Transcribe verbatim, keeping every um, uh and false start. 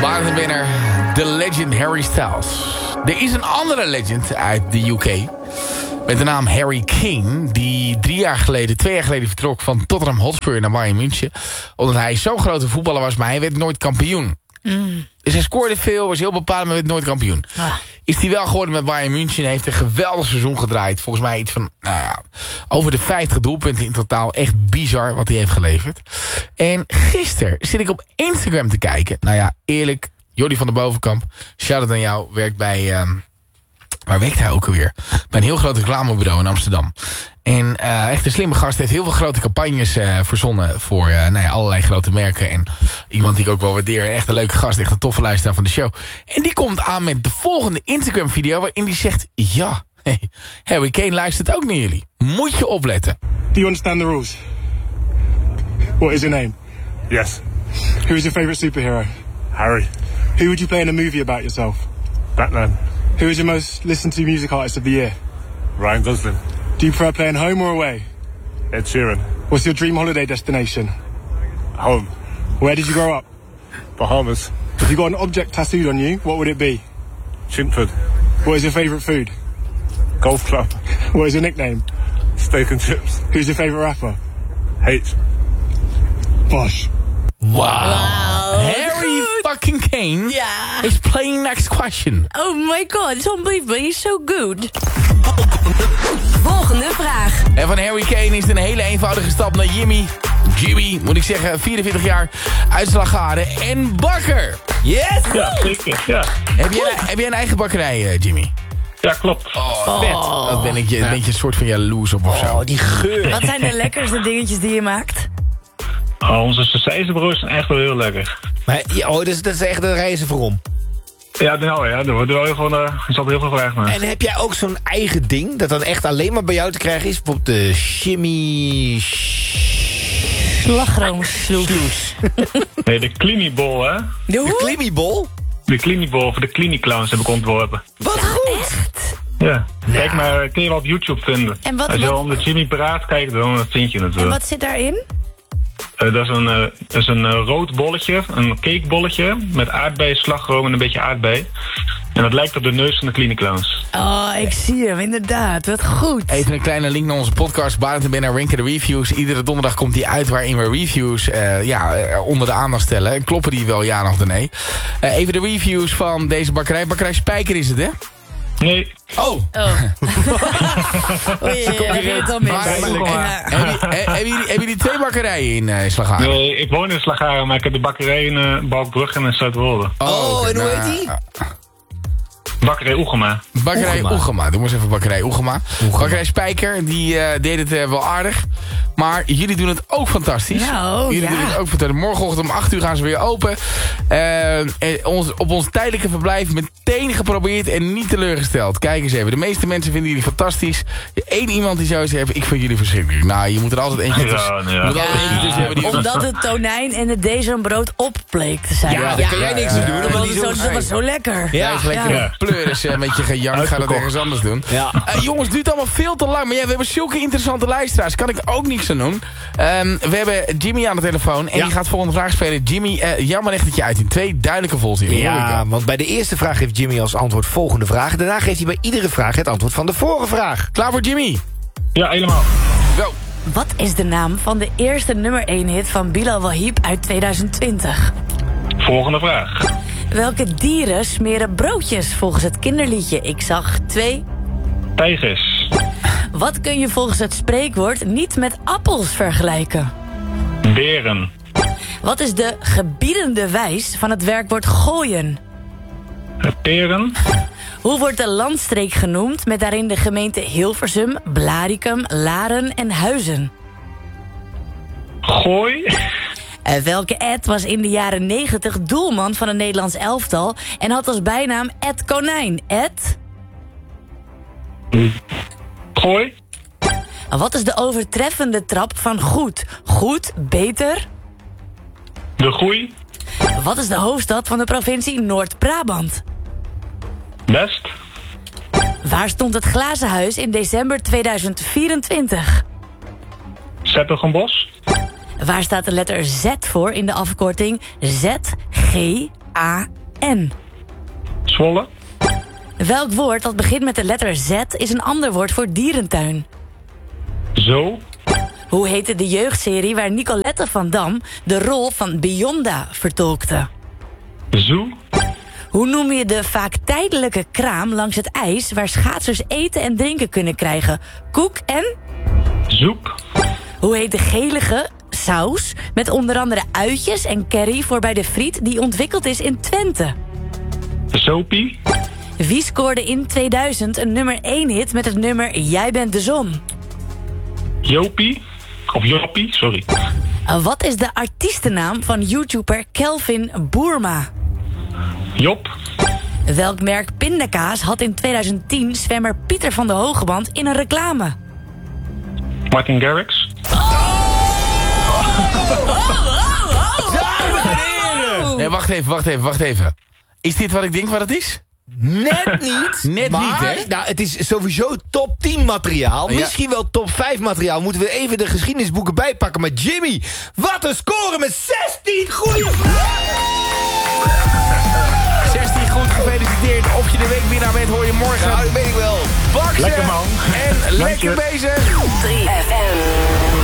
Barenwinnaar, de legend Harry Styles. Er is een andere legend uit de U K. Met de naam Harry Kane. Die drie jaar geleden, twee jaar geleden vertrok van Tottenham Hotspur naar Bayern München. Omdat hij zo'n grote voetballer was, maar hij werd nooit kampioen. Mm. Dus hij scoorde veel, was heel bepaald, maar werd nooit kampioen. Ah. Is hij wel geworden met Bayern München. Heeft een geweldig seizoen gedraaid. Volgens mij iets van nou ja, over de vijftig doelpunten in totaal. Echt bizar wat hij heeft geleverd. En gisteren zit ik op Instagram te kijken. Nou ja, eerlijk, Jordi van der Bovenkamp. Shout-out aan jou. Werkt bij... Um, waar werkt hij ook alweer? Bij een heel groot reclamebureau in Amsterdam. En uh, echt een slimme gast. Heeft heel veel grote campagnes uh, verzonnen voor uh, nou ja, allerlei grote merken. En iemand die ik ook wel waardeer. Echt een leuke gast. Echt een toffe luisteraar van de show. En die komt aan met de volgende Instagram video. Waarin die zegt, ja, hey, Harry Kane luistert ook naar jullie. Moet je opletten. Do you understand the rules? What is your name? Yes. Who is your favorite superhero? Harry. Who would you play in a movie about yourself? Batman. Who is your most listened to music artist of the year? Ryan Gosling. Do you prefer playing home or away? Ed Sheeran. What's your dream holiday destination? Home. Where did you grow up? Bahamas. If you got an object tattooed on you, what would it be? Chintford. What is your favourite food? Golf club. What is your nickname? Steak and chips. Who's your favourite rapper? H. Bosh. Wow. Wow. Harry fucking Kane Ja. is playing next question. Oh my god, it's unbelievable. He's so good. Volgende vraag. En van Harry Kane is het een hele eenvoudige stap naar Jimmy. Jimmy, moet ik zeggen, vierenveertig jaar, uit Slagharen en bakker. Yes! Ja, zeker. Ja, Heb jij, heb jij een eigen bakkerij, uh, Jimmy? ja klopt. Oh, vet. Dat ben ik je, ben je een soort van jaloers op of zo. Oh, die geur. Wat zijn de lekkerste dingetjes die je maakt? Oh, onze sausijzenbroodjes zijn echt wel heel lekker. Maar, ja, oh, dus, dat is echt een reizen voor om. Ja, nou ja, er wordt wel heel veel, uh, er is altijd heel veel gevraagd naar. En heb jij ook zo'n eigen ding, dat dan echt alleen maar bij jou te krijgen is? Bijvoorbeeld de shimmy... Slagroomsloes. Nee, de Clinibol, hè? De De hoe? Climmybol? De Clinibol voor de Cliniclowns heb ik ontworpen. Wat goed! Ja, kijk maar, kun je wel op YouTube vinden. En wat- Als je wat- wel om de Jimmy praat kijkt, dan vind je het wel. En wat zit daarin? Uh, dat is een, uh, dat is een uh, rood bolletje, een cakebolletje met aardbei, slagroom en een beetje aardbei. En dat lijkt op de neus van de Cliniclowns. Oh, ik zie hem, inderdaad. Wat goed. Even een kleine link naar onze podcast. Barend en Ben naar Ranken de Reviews. Iedere donderdag komt die uit waarin we reviews uh, ja, uh, onder de aandacht stellen. En kloppen die wel, ja of nee? Uh, even de reviews van deze bakkerij. Bakkerij Spijker is het, hè? Nee. Oh! Oh. Oei, heb je het al mis? Maar- maar- Ja. Hebben jullie- hebben jullie- hebben jullie twee bakkerijen in uh, Slagharen? Nee, ik woon in Slagharen, maar ik heb de bakkerij in uh, Balkbrug en in Zuidwolde. Oh, oké, en hoe nou, heet die? uh, Bakkerij Oegema. Bakkerij Oegema. Oegema. Doe maar eens even Bakkerij Oegema. Bakkerij Spijker, die uh, deed het uh, wel aardig. Maar jullie doen het ook fantastisch. Nou, jullie ja. doen het ook fantastisch. Morgenochtend om acht uur gaan ze weer open. Uh, en ons, op ons tijdelijke verblijf meteen geprobeerd en niet teleurgesteld. Kijk eens even. De meeste mensen vinden jullie fantastisch. Eén iemand die zou zeggen, ik vind jullie verschrikkelijk. Nou, je moet er altijd eentje Ja, tussen, nou ja. je moet er altijd eentje tussen hebben. Die Omdat het tonijn en het dezenbrood op bleek te zijn. Ja, daar kan jij niks aan doen. Dat omdat was die zo, zo- dat was zo lekker. Ja, is lekker Ja. pleuris, een beetje gejankt. Ga dat ergens anders doen. Ja. Uh, jongens, het duurt allemaal veel te lang. Maar ja, we hebben zulke interessante luisteraars. Kan ik ook niks aan doen. Um, we hebben Jimmy aan de telefoon. En Ja. die gaat volgende vraag spelen. Jimmy, uh, jou maar echt dat je uit in twee duidelijke volzinnen. Ja, want bij de eerste vraag geeft Jimmy als antwoord volgende vraag. Daarna geeft hij bij iedere vraag het antwoord van de vorige vraag. Klaar voor Jimmy? Ja, helemaal. Go. Wat is de naam van de eerste nummer één hit van Bilal Wahib uit tweeduizend twintig? Volgende vraag. Welke dieren smeren broodjes volgens het kinderliedje Ik zag twee? Tijgers. Wat kun je volgens het spreekwoord niet met appels vergelijken? Beren. Wat is de gebiedende wijs van het werkwoord gooien? Peren. Hoe wordt de landstreek genoemd met daarin de gemeente Hilversum, Blaricum, Laren en Huizen? Gooi. Uh, welke Ed was in de jaren negentig doelman van het Nederlands elftal en had als bijnaam Ed Konijn? Ed? Gooi. Uh, wat is de overtreffende trap van goed? Goed, beter? De groei. Wat is de hoofdstad van de provincie Noord-Brabant? Best. Waar stond het glazen huis in december tweeduizend vierentwintig? Zettelgenbos. Waar staat de letter Z voor in de afkorting Z G A N. Zwolle. Welk woord dat begint met de letter Z is een ander woord voor dierentuin? Zo. Hoe heette de jeugdserie waar Nicolette van Dam de rol van Bionda vertolkte? Zoo. Hoe noem je de vaak tijdelijke kraam langs het ijs waar schaatsers eten en drinken kunnen krijgen? Koek en? Zoek. Hoe heet de gelige saus met onder andere uitjes en curry voor bij de friet die ontwikkeld is in Twente? Sopie. Wie scoorde in tweeduizend een nummer één hit met het nummer Jij bent de zon? Jopie. Of Joppie, sorry. Wat is de artiestennaam van YouTuber Kelvin Boerma? Job. Welk merk pindakaas had in tweeduizend tien zwemmer Pieter van de Hogeband in een reclame? Martin Garrix. Nee, wacht even, wacht even, wacht even. Is dit wat ik denk wat het is? Net niet. Net maar, niet, hè? Nou, het is sowieso top tien materiaal. Ja. Misschien Misschien wel top vijf materiaal. Moeten we even de geschiedenisboeken bijpakken. Maar Jimmy, wat een score met zestien goede vragen! zestien goed, gefeliciteerd. Of je de weekwinnaar bent, hoor je morgen. Nou, dat weet ik wel. Baksen. Lekker, man. En Dank lekker je. bezig. drie F M.